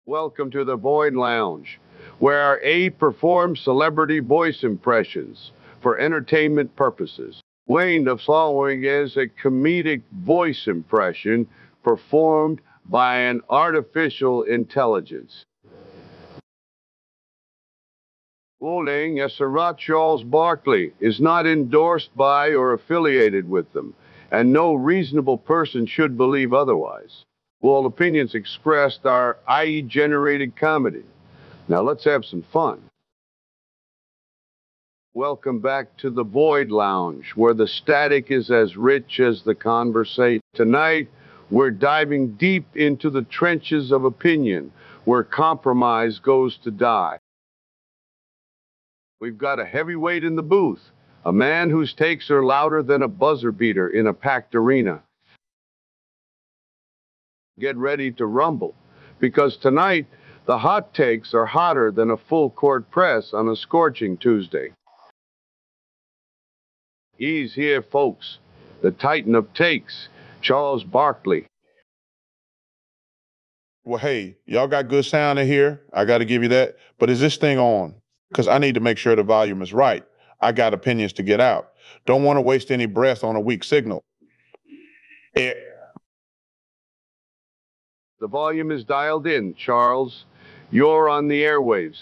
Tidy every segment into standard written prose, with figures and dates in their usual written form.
Welcome to the Boyd Lounge, where A performs celebrity voice impressions for entertainment purposes. Wayne, the following is a comedic voice impression performed by an artificial intelligence. Warning, Sir Charles Barkley is not endorsed by or affiliated with them, and no reasonable person should believe otherwise. All opinions expressed are IE generated comedy. Now let's have some fun. Welcome back to the Boyd Lounge, where the static is as rich as the conversation. Tonight, we're diving deep into the trenches of opinion, where compromise goes to die. We've got a heavyweight in the booth, a man whose takes are louder than a buzzer beater in a packed arena. Get ready to rumble, because tonight, the hot takes are hotter than a full court press on a scorching Tuesday. He's here, folks, the titan of takes, Charles Barkley. Well, hey, y'all got good sound in here. I got to give you that. But is this thing on? Because I need to make sure the volume is right. I got opinions to get out. Don't want to waste any breath on a weak signal. Eh, The volume is dialed in, Charles. You're on the airwaves.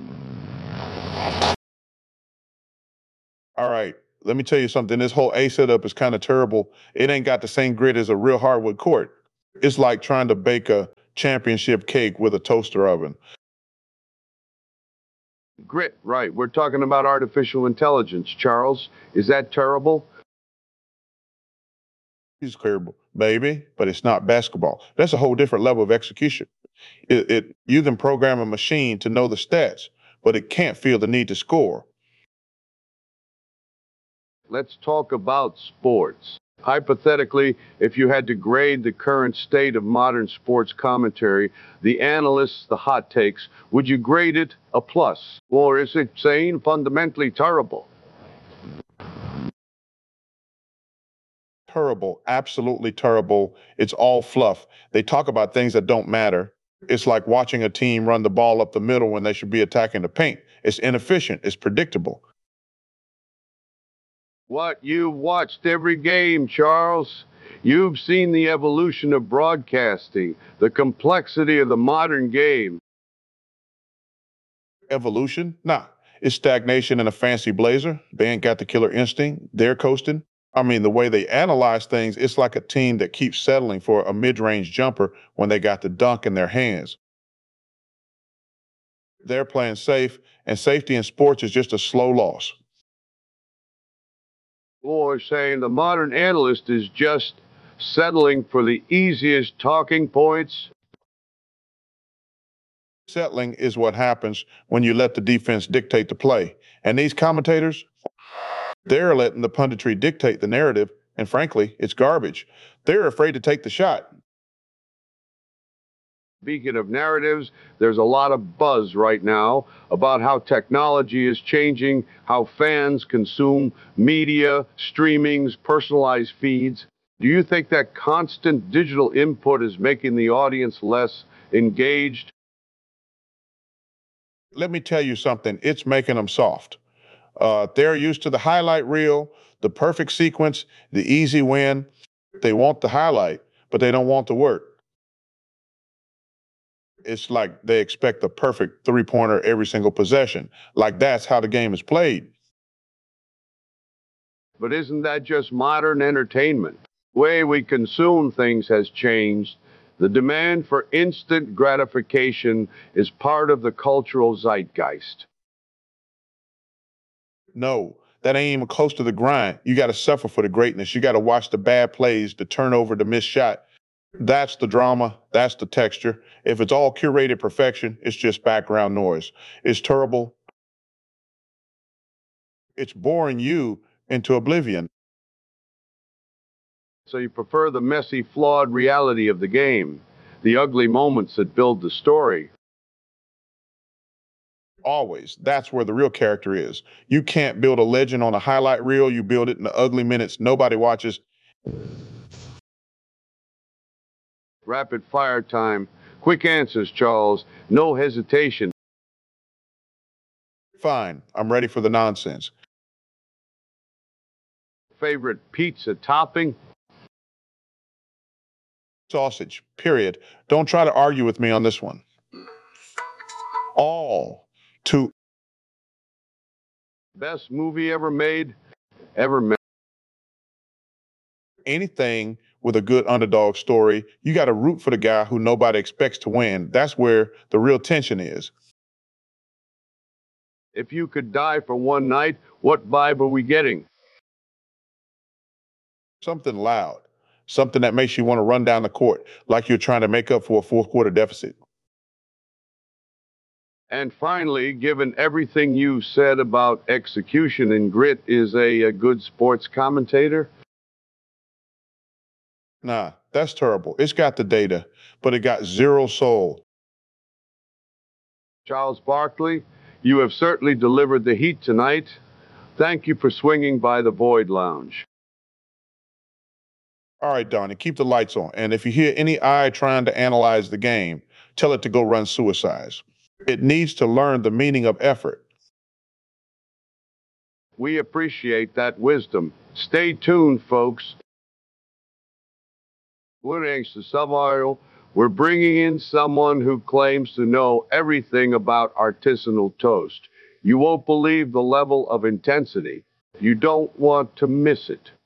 All right, let me tell you something. This whole A setup is kind of terrible. It ain't got the same grit as a real hardwood court. It's like trying to bake a championship cake with a toaster oven. Grit, right. We're talking about artificial intelligence, Charles. Is that terrible? It's terrible, baby, but it's not basketball. That's a whole different level of execution. You can program a machine to know the stats, but it can't feel the need to score. Let's talk about sports. Hypothetically, if you had to grade the current state of modern sports commentary, the analysts, the hot takes, would you grade it a plus? Or is it saying fundamentally terrible? Terrible, absolutely terrible. It's all fluff. They talk about things that don't matter. It's like watching a team run the ball up the middle when they should be attacking the paint. It's inefficient, it's predictable. What? You've watched every game, Charles. You've seen the evolution of broadcasting, the complexity of the modern game. Evolution? Nah. It's stagnation in a fancy blazer. They ain't got the killer instinct. They're coasting. I mean, the way they analyze things, it's like a team that keeps settling for a mid-range jumper when they got the dunk in their hands. They're playing safe, and safety in sports is just a slow loss. Or saying the modern analyst is just settling for the easiest talking points. Settling is what happens when you let the defense dictate the play. And these commentators, they're letting the punditry dictate the narrative, and frankly, it's garbage. They're afraid to take the shot. Speaking of narratives, there's a lot of buzz right now about how technology is changing how fans consume media, streamings, personalized feeds. Do you think that constant digital input is making the audience less engaged? Let me tell you something, it's making them soft. They're used to the highlight reel, the perfect sequence, the easy win. They want the highlight, but they don't want the work. It's like they expect the perfect three-pointer every single possession. Like that's how the game is played. But isn't that just modern entertainment? The way we consume things has changed. The demand for instant gratification is part of the cultural zeitgeist. No, that ain't even close to the grind. You got to suffer for the greatness. You got to watch the bad plays, the turnover, the missed shot. That's the drama. That's the texture. If it's all curated perfection, it's just background noise. It's terrible. It's boring you into oblivion. So you prefer the messy, flawed reality of the game, the ugly moments that build the story. Always. That's where the real character is. You can't build a legend on a highlight reel. You build it in the ugly minutes nobody watches. Rapid fire time. Quick answers, Charles. No hesitation. Fine, I'm ready for the nonsense. Favorite pizza topping? Sausage, period. Don't try to argue with me on this one. All to Best movie ever made? Ever made. anything with a good underdog story, you got to root for the guy who nobody expects to win. That's where the real tension is. If you could die for one night, what vibe are we getting? Something loud, something that makes you want to run down the court like you're trying to make up for a fourth quarter deficit. And finally, given everything you said about execution and grit, is a good sports commentator? Nah, that's terrible. It's got the data, but it got zero soul. Charles Barkley, you have certainly delivered the heat tonight. Thank you for swinging by the Void Lounge. All right, Donnie, keep the lights on. And if you hear any eye trying to analyze the game, tell it to go run suicides. It needs to learn the meaning of effort. We appreciate that wisdom. Stay tuned, folks. Thanks to Subario, we're bringing in someone who claims to know everything about artisanal toast. You won't believe the level of intensity. You don't want to miss it.